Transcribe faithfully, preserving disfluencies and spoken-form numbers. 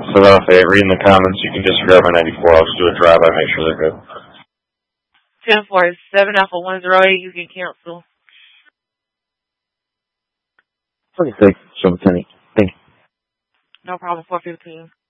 So then if they read in the comments, you can disregard my ninety-four. I'll just do a drive-by, make sure they're good. ten four seven Alpha one zero eight, you can cancel. Okay, thanks. So, Thank you. No problem, four fifteen.